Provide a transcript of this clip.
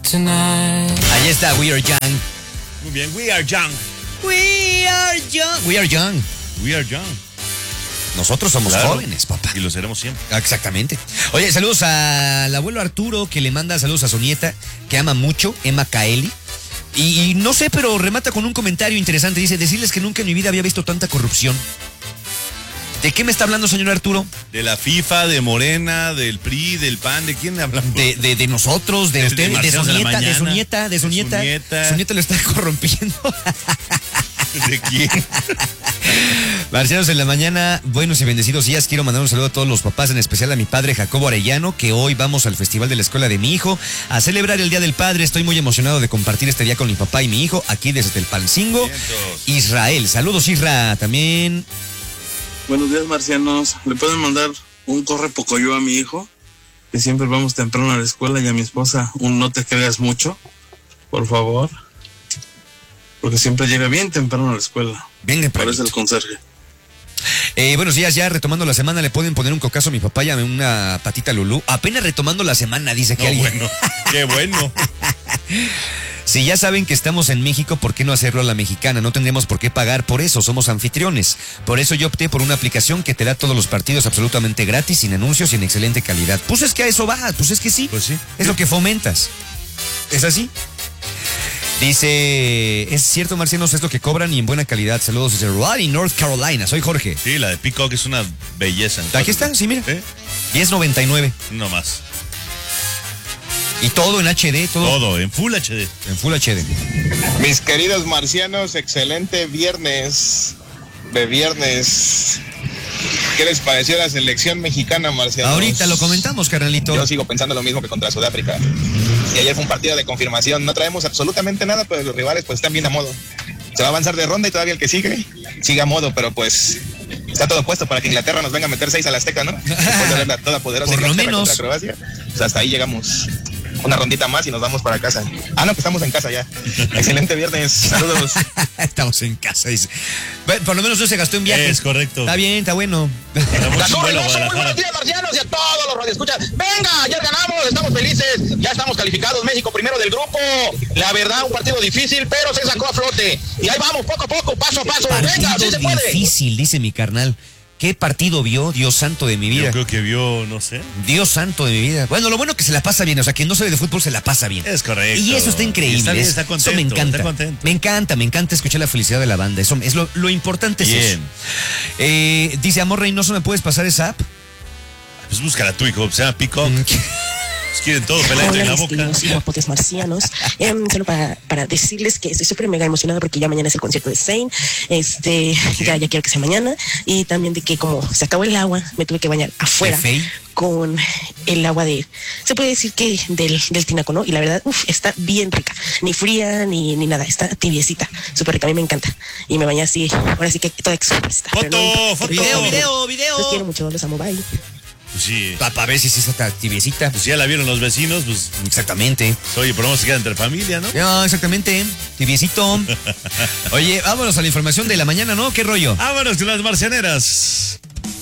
Ahí está, We Are Young. Muy bien, We Are Young. We Are Young. We Are Young. We Are Young. Nosotros somos jóvenes, papá. Y lo seremos siempre. Exactamente. Oye, saludos al abuelo Arturo, que le manda saludos a su nieta, que ama mucho, Emma Kaeli. Y no sé, pero remata con un comentario interesante. Dice, decirles que nunca en mi vida había visto tanta corrupción. ¿De qué me está hablando, señor Arturo? De la FIFA, de Morena, del PRI, del PAN, ¿de quién hablamos? De nosotros, de usted, de su nieta, de su nieta, de su nieta. Su nieta lo está corrompiendo. ¿De quién? Marcianos en la mañana, buenos y bendecidos días. Quiero mandar un saludo a todos los papás, en especial a mi padre Jacobo Arellano, que hoy vamos al festival de la escuela de mi hijo a celebrar el Día del Padre. Estoy muy emocionado de compartir este día con mi papá y mi hijo aquí desde Telpancingo, Israel. Saludos, Isra, también. Buenos días, marcianos. ¿Le pueden mandar un corre pocoyo a mi hijo? Que siempre vamos temprano a la escuela, y a mi esposa un no te creas mucho, por favor. Porque siempre llega bien temprano a la escuela. Bien temprano. Parece el conserje. Buenos días, ya retomando la semana, le pueden poner un cocazo a mi papá y a una patita Lulú. Apenas retomando la semana, dice que alguien. Bueno, qué bueno. Si ya saben que estamos en México, ¿por qué no hacerlo a la mexicana? No tendremos por qué pagar por eso, somos anfitriones. Por eso yo opté por una aplicación que te da todos los partidos absolutamente gratis, sin anuncios y en excelente calidad. Pues es que a eso va, pues es que sí. Pues sí. Es lo que fomentas. ¿Es así? Dice, es cierto, marcianos, es lo que cobran y en buena calidad. Saludos desde Raleigh, North Carolina. Soy Jorge. Sí, la de Peacock es una belleza. Aquí está, sí, mira. ¿Eh? 10.99. No más. Y todo en HD, todo en Full HD. En Full HD. Mis queridos marcianos, excelente viernes. De viernes. ¿Qué les pareció la selección mexicana, marcianos? Ahorita lo comentamos, carnalito. Yo sigo pensando lo mismo que contra Sudáfrica. Y ayer fue un partido de confirmación. No traemos absolutamente nada, pero los rivales pues están bien a modo. Se va a avanzar de ronda y todavía el que sigue a modo, pero pues está todo puesto para que Inglaterra nos venga a meter 6 a la Azteca, ¿no? Después de ver la toda poderosa Por lo Inglaterra menos. contra Croacia. Pues hasta ahí llegamos. Una rondita más y nos vamos para casa. Ah, no, que estamos en casa ya. Excelente viernes. Saludos. Estamos en casa, dice. Por lo menos no se gastó en viajes. Es correcto. Está bien, está bueno. Muy buenos días, marcianos, y a todos los radioescuchas. Venga, ya ganamos, estamos felices, ya estamos calificados. México primero del grupo. La verdad, un partido difícil, pero se sacó a flote. Y ahí vamos, poco a poco, paso a paso. Venga, sí se puede. Difícil, dice mi carnal. ¿Qué partido vio? Dios santo de mi vida. Yo creo que vio, no sé. Dios santo de mi vida. Bueno, lo bueno que se la pasa bien. O sea, quien no sabe de fútbol se la pasa bien. Es correcto. Y eso está increíble. Está contento, eso me encanta. está contento. Me encanta escuchar la felicidad de la banda. Eso es lo importante. Es bien. Eso. Dice Amor Reynoso, ¿me puedes pasar esa app? Pues búscala tú, hijo. Se llama Peacock. Quieren todo pelarse en la boca. Guapotes marcianos. Solo para decirles que estoy súper mega emocionada porque ya mañana es el concierto de Zayn. Ya quiero que sea mañana. Y también de que como se acabó el agua, me tuve que bañar afuera con el agua se puede decir que del tinaco, ¿no? Y la verdad, está bien rica. Ni fría, ni nada. Está tibiecita. Súper rica, a mí me encanta. Y me bañé así, ahora sí que toda expuesta. Foto. Video. Los quiero mucho, los amo, bye. Pues sí. Para ver si está tibiecita. Pues ya la vieron los vecinos, pues. Exactamente. Oye, pero vamos a quedar entre familia, ¿no? No, exactamente. Tibiecito. Oye, vámonos a la información de la mañana, ¿no? ¿Qué rollo? Vámonos con las marcianeras.